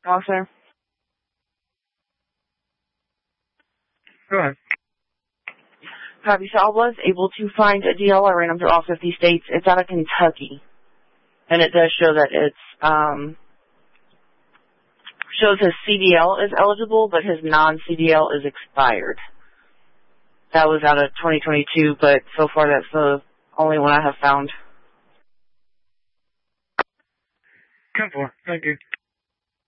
Officer? Go ahead. Copy. So I was able to find a DL. I ran them through all 50 states. It's out of Kentucky. And it does show that it's, shows his CDL is eligible, but his non-CDL is expired. That was out of 2022, but so far that's the only one I have found. 10-4. Thank you.